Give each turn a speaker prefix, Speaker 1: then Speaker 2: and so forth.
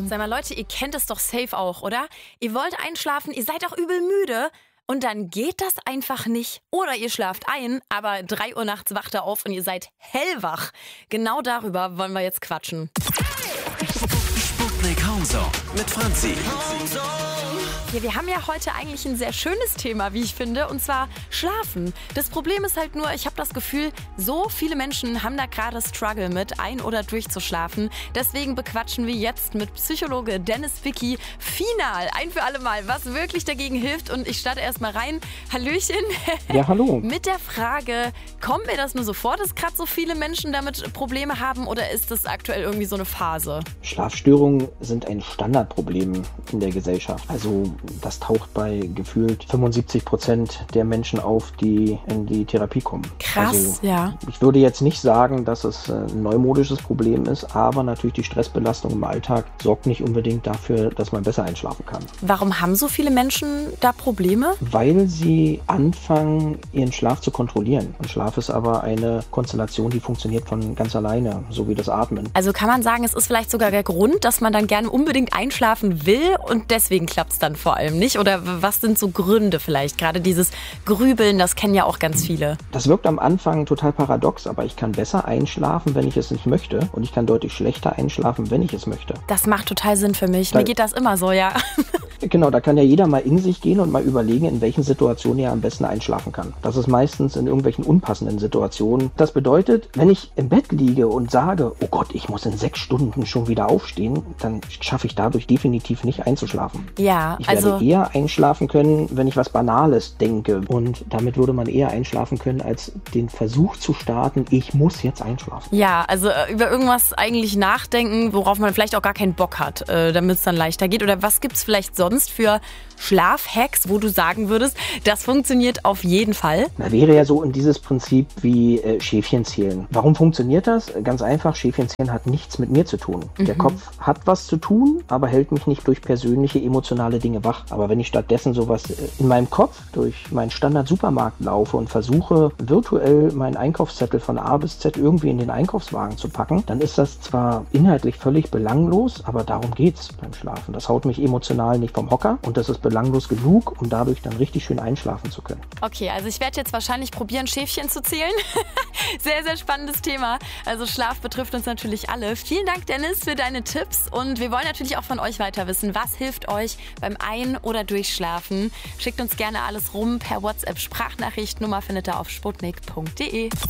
Speaker 1: Sag mal, Leute, ihr kennt es doch safe auch, oder? Ihr wollt einschlafen, ihr seid auch übel müde und dann geht das einfach nicht. Oder ihr schlaft ein, aber 3 Uhr nachts wacht ihr auf und ihr seid hellwach. Genau darüber wollen wir jetzt quatschen.
Speaker 2: Sputnik Homezone mit Franzi.
Speaker 1: Ja, wir haben ja heute eigentlich ein sehr schönes Thema, wie ich finde, und zwar Schlafen. Das Problem ist halt nur, ich habe das Gefühl, so viele Menschen haben da gerade Struggle mit, ein- oder durchzuschlafen. Deswegen bequatschen wir jetzt mit Psychologe Dennis Wicki final ein für alle Mal, was wirklich dagegen hilft. Und ich starte erst mal rein. Hallöchen.
Speaker 3: Ja, hallo.
Speaker 1: Mit der Frage, kommt mir das nur so vor, dass gerade so viele Menschen damit Probleme haben, oder ist das aktuell irgendwie so eine Phase?
Speaker 3: Schlafstörungen sind ein Standardproblem in der Gesellschaft. Also das taucht bei gefühlt 75% der Menschen auf, die in die Therapie kommen.
Speaker 1: Krass,
Speaker 3: also,
Speaker 1: ja.
Speaker 3: Ich würde jetzt nicht sagen, dass es ein neumodisches Problem ist, aber natürlich die Stressbelastung im Alltag sorgt nicht unbedingt dafür, dass man besser einschlafen kann.
Speaker 1: Warum haben so viele Menschen da Probleme?
Speaker 3: Weil sie anfangen, ihren Schlaf zu kontrollieren. Und Schlaf ist aber eine Konstellation, die funktioniert von ganz alleine, so wie das Atmen.
Speaker 1: Also kann man sagen, es ist vielleicht sogar der Grund, dass man dann gerne unbedingt einschlafen will und deswegen klappt es dann vor allem nicht? Oder was sind so Gründe vielleicht? Gerade dieses Grübeln, das kennen ja auch ganz viele.
Speaker 3: Das wirkt am Anfang total paradox, aber ich kann besser einschlafen, wenn ich es nicht möchte. Und ich kann deutlich schlechter einschlafen, wenn ich es möchte.
Speaker 1: Das macht total Sinn für mich. Mir geht das immer so, ja.
Speaker 3: Genau, da kann ja jeder mal in sich gehen und mal überlegen, in welchen Situationen er am besten einschlafen kann. Das ist meistens in irgendwelchen unpassenden Situationen. Das bedeutet, wenn ich im Bett liege und sage, oh Gott, ich muss in 6 Stunden schon wieder aufstehen, dann schaffe ich dadurch definitiv nicht einzuschlafen.
Speaker 1: Ja,
Speaker 3: Ich werde eher einschlafen können, wenn ich was Banales denke. Und damit würde man eher einschlafen können, als den Versuch zu starten, ich muss jetzt einschlafen.
Speaker 1: Ja, also über irgendwas eigentlich nachdenken, worauf man vielleicht auch gar keinen Bock hat, damit es dann leichter geht. Oder was gibt's vielleicht sonst für Schlafhacks, wo du sagen würdest, das funktioniert auf jeden Fall?
Speaker 3: Na, wäre ja so in dieses Prinzip wie Schäfchen zählen. Warum funktioniert das? Ganz einfach, Schäfchen zählen hat nichts mit mir zu tun. Der Kopf hat was zu tun, aber hält mich nicht durch persönliche, emotionale Dinge wach. Aber wenn ich stattdessen sowas in meinem Kopf durch meinen Standard-Supermarkt laufe und versuche, virtuell meinen Einkaufszettel von A bis Z irgendwie in den Einkaufswagen zu packen, dann ist das zwar inhaltlich völlig belanglos, aber darum geht's beim Schlafen. Das haut mich emotional nicht vom Hocker und das ist belanglos genug, um dadurch dann richtig schön einschlafen zu können.
Speaker 1: Okay, also ich werde jetzt wahrscheinlich probieren, Schäfchen zu zählen. Sehr, sehr spannendes Thema. Also Schlaf betrifft uns natürlich alle. Vielen Dank, Dennis, für deine Tipps. Und wir wollen natürlich auch von euch weiter wissen, was hilft euch beim Ein- oder Durchschlafen. Schickt uns gerne alles rum per WhatsApp-Sprachnachricht. Nummer findet ihr auf sputnik.de.